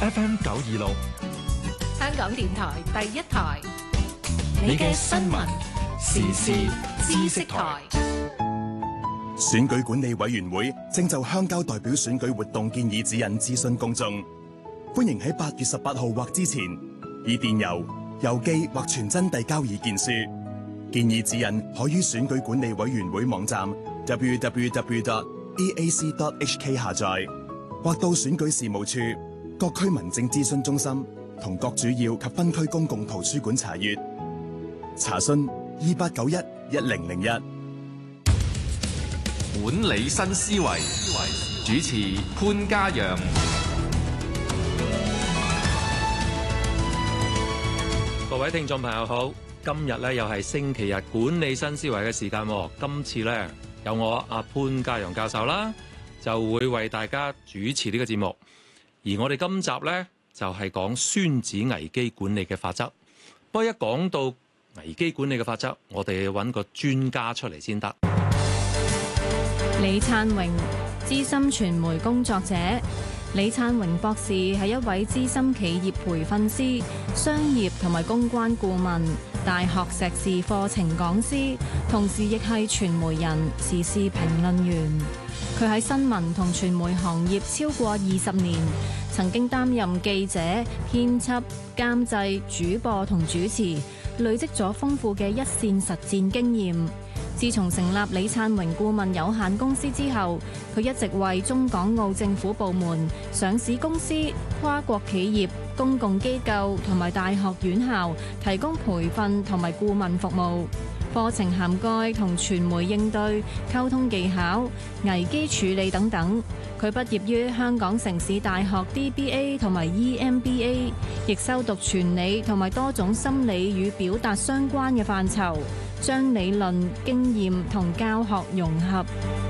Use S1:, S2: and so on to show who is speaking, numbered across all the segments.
S1: FM 926，
S2: 香港電台第一台，
S1: 你嘅新聞時事知識台。
S3: 選舉管理委員會正就鄉郊代表選舉活動建議指引諮詢公眾，歡迎喺8月18號或之前以電郵、郵寄或傳真遞交意見書。建議指引可於選舉管理委員會網站 www.eac.hk 下載，或到選舉事務處、各區民政諮詢中心同各主要及分區公共圖書館查閱。查詢28911001。
S4: 管理新思維，主持潘嘉陽。
S5: 各位聽眾朋友好，今日咧又係星期日管理新思維嘅時間。今次咧有我阿潘嘉陽教授啦，就會為大家主持呢個節目。而我哋今集咧就係講孫子危機管理嘅法則。不過一講到危機管理嘅法則，我哋要揾個專家出嚟先得。
S6: 李燦榮，資深傳媒工作者。李燦榮博士係一位資深企業培訓師、商業同埋公關顧問、大學碩士課程講師，同時亦係傳媒人、時事評論員。佢喺新聞同傳媒行業超過20年，曾經擔任記者、編輯、監製、主播同主持，累積咗豐富嘅一線實戰經驗。自從成立李燦榮顧問有限公司之後，佢一直為中港澳政府部門、上市公司、跨國企業、公共機構同埋大學院校提供培訓同埋顧問服務。課程涵蓋同傳媒應對、溝通技巧、危機處理等等。佢畢業於香港城市大學 DBA 同埋 EMBA， 亦修讀傳理同埋多種心理與表達相關嘅範疇，將理論、經驗同教學融合。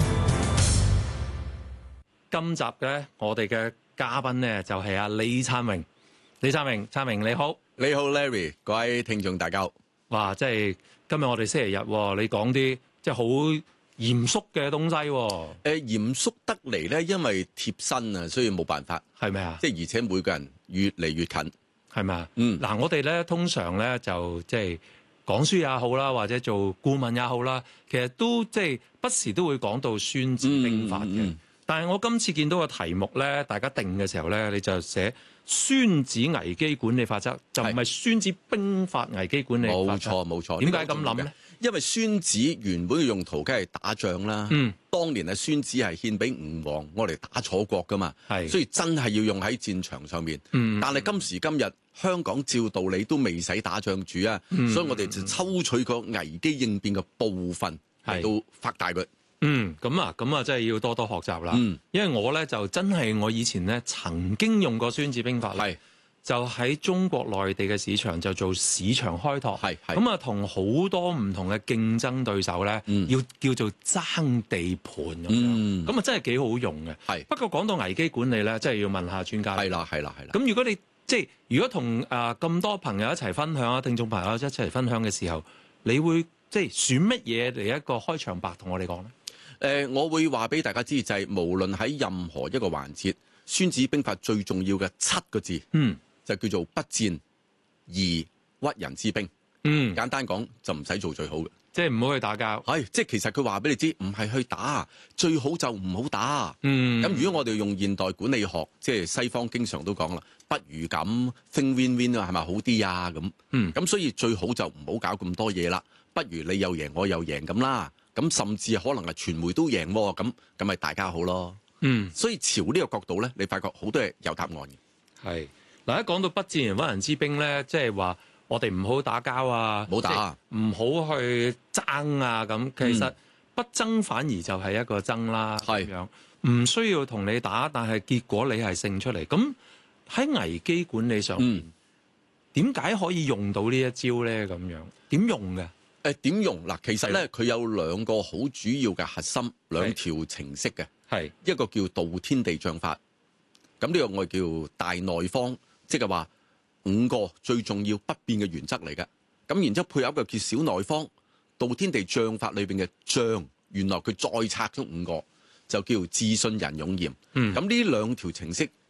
S5: 今集嘅我哋嘅嘉賓呢，就係阿李燦榮。李燦榮你好。
S7: 你好 Larry， 各位聽眾大家好。
S5: 哇！即係今日我哋星期日，你講啲即係好嚴肅嘅東西。
S7: 嚴肅得嚟咧，因為貼身啊，所以冇辦法，
S5: 係咪啊？
S7: 即係而且每個人越嚟越近，
S5: 係咪啊？嗱，我哋咧通常咧就即係講書也好啦，或者做顧問也好啦，其實都即係不時都會講到孫子兵法嘅。但係我今次見到個題目咧，大家定嘅時候咧，你就寫孫子危機管理法則，就唔係孫子兵法危機管理法則。
S7: 冇錯。
S5: 點解咁諗咧？
S7: 因為孫子原本嘅用途梗係打仗啦。當年啊，孫子係獻俾吳王，我哋打楚國噶嘛。所以真係要用喺戰場上面。但係今時今日，香港照道理都未使打仗住啊。所以我哋就抽取個危機應變嘅部分嚟到發大佢。
S5: 咁啊，真係要多多學習啦。因為我咧就真係我以前咧曾經用過孫子兵法，就喺中國內地嘅市場就做市場開拓，咁啊同好多唔同嘅競爭對手咧，要叫做爭地盤咁樣，咁啊真係幾好用嘅。不過講到危機管理咧，真係要問下專家。係啦。咁如果你如果同咁多朋友一齊分享啊，聽眾朋友一齊分享嘅時候，你會選乜嘢嚟一個開場白同我哋講咧？
S7: 我會話俾大家知，就係無論喺任何一個環節，孫子兵法最重要嘅7個字，就叫做不戰而屈人之兵。簡單講就唔使做最好嘅，
S5: 即係唔好去打交。
S7: 即係其實佢話俾你知，唔係去打，最好就唔好打。咁如果我哋用現代管理學，即係西方經常都講啦，不如咁 think win win 啊，係咪好啲啊？咁所以最好就唔好搞咁多嘢啦。不如你又贏我又贏咁啦。咁甚至可能係傳媒都贏喎，咁咪大家好咯。所以朝呢個角度咧，你發覺好多嘢有答案嘅。
S5: 係嗱，一講到不戰而屈人之兵咧，即係話我哋唔好打交啊，
S7: 唔好打，
S5: 唔好去爭啊。咁其實不爭反而就係一個爭啦。咁樣唔需要同你打，但係結果你係勝出嚟。咁喺危機管理上面，點解可以用到呢一招咧？咁樣點用嘅？
S7: 點用嗱？其實咧，佢有2個好主要嘅核心，2條程式嘅。一個叫道天地將法，咁呢個我哋叫大內方，即係話5個最重要不變嘅原則嚟嘅。咁然之後配合一個叫小內方，道天地將法裏邊嘅將，原來佢再拆咗5個，就叫自信仁勇嚴。咁呢2條程式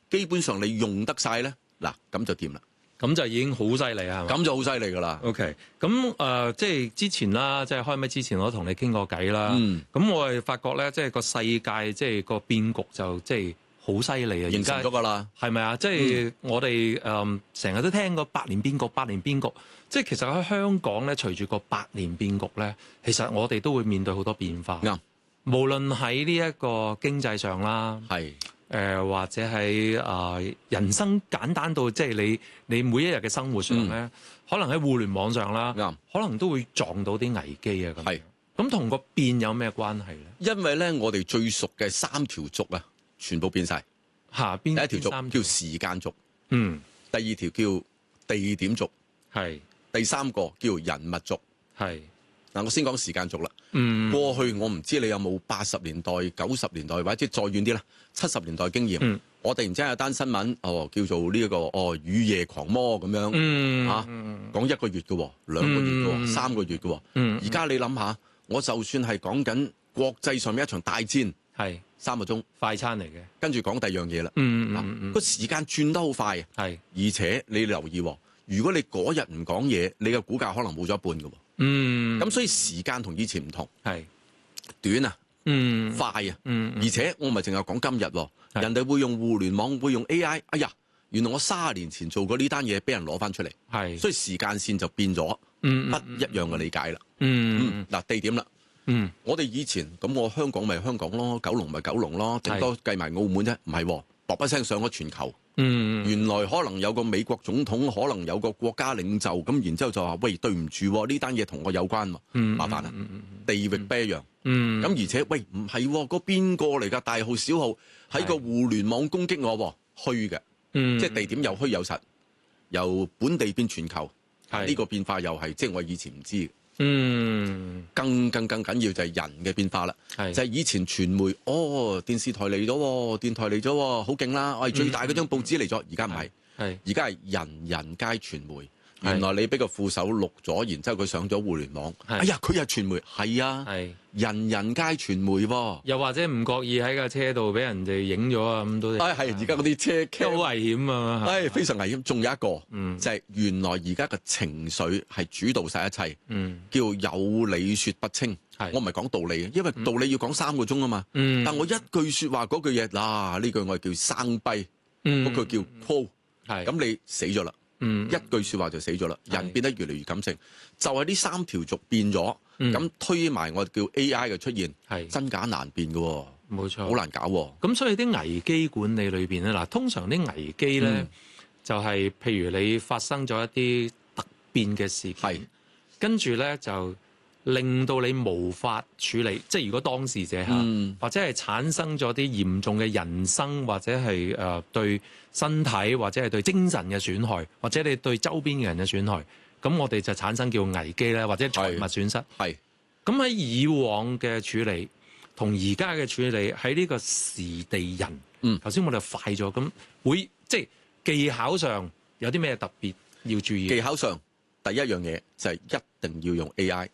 S7: 基本上你用得晒咧，嗱咁就掂啦。
S5: 咁就已經好犀利啊，係嘛？
S7: 咁就好犀利㗎啦。
S5: OK， 咁即係之前啦，即係開咪之前我都同你傾過偈啦。咁我係發覺咧，即係個世界即係個變局就即係好犀利啊！
S7: 形成咗㗎啦，
S5: 係咪啊？即係我哋成日都聽過百年變局，百年變局。即係其實喺香港咧，隨住個百年變局咧，其實我哋都會面對好多變化。無論喺呢一個經濟上啦，或者喺人生簡單到即係你每一日嘅生活上咧，可能喺互聯網上啦，可能都會撞到啲危機啊咁。咁同個變有咩關係咧？
S7: 因為咧，我哋最熟嘅3條軸啊，全部變晒。第一條軸叫時間軸，第二條叫地點軸，第三個叫人物軸。嗱，我先講時間軸啦。過去我唔知你有冇80年代、90年代或者再遠啲啦，70年代經驗。我突然之間有單新聞，叫做呢一個雨夜狂魔咁樣，講1個月嘅喎，2個月嘅喎，3個月嘅喎。而家你諗下，我就算係講緊國際上面一場大戰，3個鐘
S5: 快餐嚟嘅，跟
S7: 住講第二樣嘢啦。個時間轉得好快，而且你留意，如果你嗰日唔講嘢，你嘅股價可能冇咗一半嘅喎。咁所以時間同以前唔同，短啊，快啊，而且我唔係淨係講今日喎，人哋會用互聯網，會用 AI。哎呀，原來我30年前做過呢單嘢，俾人攞翻出嚟，所以時間線就變咗不一樣嘅理解啦。嗱，地點啦，我哋以前咁，我香港咪香港咯，九龍咪九龍咯，頂多計埋澳門啫，唔係喎，啵一聲上咗全球。原來可能有個美國總統，可能有個國家領袖，咁然之後就話：喂，對唔住，呢單嘢同我有關喎，麻煩啦，地域不一樣。咁而且喂，唔係嗰邊個嚟㗎？大號小號喺個互聯網攻擊我，虛嘅，即係地點又虛有實，由本地變全球，呢個變化又係即係我以前唔知嘅。更緊要就係人嘅變化啦，就係以前傳媒電視台嚟咗，電台嚟咗，好勁啦！我係最大嗰張報紙嚟咗，而家唔係，而家係人皆傳媒。原來你俾個副手錄咗，然之後佢上咗互聯網，哎呀，佢係傳媒，係啊，人皆傳媒喎。
S5: 又或者唔覺意喺架車度俾人哋影咗啊，咁都
S7: 係而家嗰啲車
S5: 好危險啊，
S7: 非常危險。仲有一個，就係原來而家嘅情緒係主導晒一切，叫有理說不清。我唔係講道理，因為道理要講3個鐘啊嘛。但我一句說話嗰句嘢，嗱，呢句我係叫生悲，嗰句叫 call，咁你死咗啦。一句說話就死咗啦，人變得越嚟越感性，就係呢3條軸變咗，咁推埋我叫 AI 嘅出現，真假難辨嘅，
S5: 冇錯，
S7: 好難搞。
S5: 咁所以啲危機管理裏邊咧，嗱，通常啲危機咧就係譬如你發生咗一啲突變嘅事件，跟住咧就令到你無法處理，即係如果當事者或者係產生咗啲嚴重嘅人生，或者係對身體或者係對精神嘅損害，或者你對周邊嘅人嘅損害，咁我哋就產生叫危機咧，或者財物損失。咁喺以往嘅處理同而家嘅處理喺呢個時地人，頭先我哋快咗，咁會即係技巧上有啲咩特別要注意？
S7: 技巧上第一樣嘢就係一定要用 AI。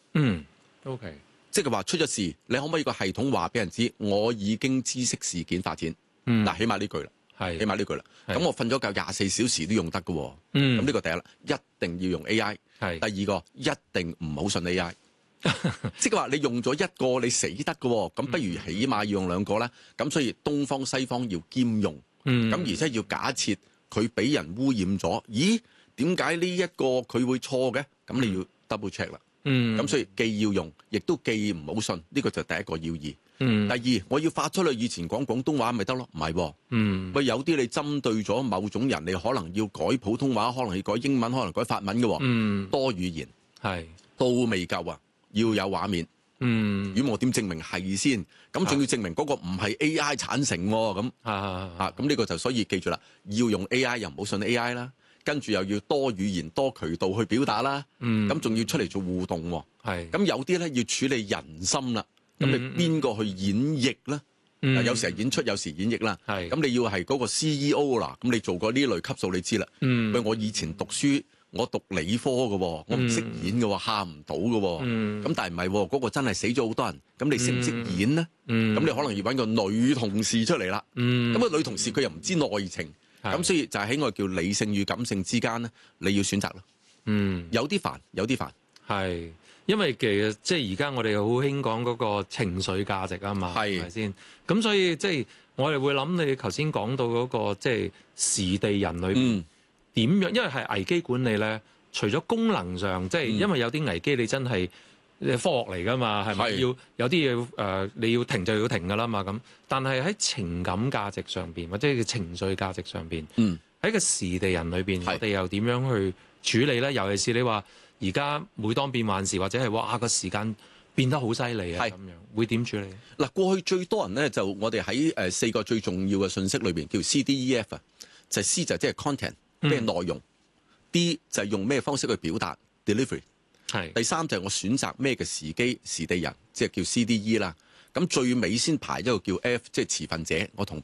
S5: OK，
S7: 即係話出咗事，你可唔可以個系統話俾人知，我已經知悉事件發展？嗱，起碼呢句啦，起碼呢句啦。咁我瞓咗覺24小時都用得㗎喎。咁呢個第一啦，一定要用 AI。第二個，一定唔好信 AI。即係話你用咗一個你死得㗎喎，咁不如起碼要用2個啦。咁所以東方西方要兼用。咁而且要假設佢俾人污染咗，咦？點解呢一個佢會錯嘅？咁你要 double check 啦。咁所以既要用，亦都既唔好信，呢個就第一個要義。第二，我要發出去，以前講廣東話咪得咯？唔係喎。喂，有啲你針對咗某種人，你可能要改普通話，可能要改英文，可能改法文嘅喎。多語言都未夠啊，要有畫面。如果我點證明係先？咁仲要證明嗰個唔係 AI 產成喎。咁呢個就所以記住啦，要用 AI 又唔好信 AI 啦。跟住又要多語言多渠道去表達啦，咁仲要出嚟做互動喎。咁有啲咧要處理人心啦，咁你邊個去演繹咧？有時係演出，有時演繹啦。咁你要係嗰個 CEO 啦，咁你做過呢類級數，你知啦。喂，我以前讀書我讀理科嘅喎，我唔識演嘅喎，喊唔到嘅喎。咁但係唔係喎，嗰個真係死咗好多人。咁你識唔識演咧？咁你可能要揾個女同事出嚟啦。咁個女同事佢又唔知內情，咁所以就喺我叫理性與感性之間咧，你要選擇咯。有啲煩，有啲煩。
S5: 係，因為其實即係而家我哋好興講嗰個情緒價值啊嘛，係咪先？咁所以即係我哋會諗你頭先講到嗰個即係時地人裏邊點樣，因為係危機管理咧，除咗功能上，即係因為有啲危機你真係科學嚟㗎嘛，係咪？要有啲嘢你要停就要停㗎啦嘛咁。但係喺情感價值上邊，或者係情緒價值上邊，喺個時地人裏邊，我哋又點樣去處理咧？尤其是你話而家每當變幻時，或者係哇個時間變得好犀利啊咁樣，會點處理？
S7: 嗱，過去最多人咧就我哋喺4個最重要嘅信息裏邊叫 CDEF 啊，就係 C 就即係 content，咩內容；D 就係用咩方式去表達 delivery。第3就係我選擇咩嘅時機、時地人，即係叫 CDE 啦。咁最尾先排一個叫 F， 即係持份者，我同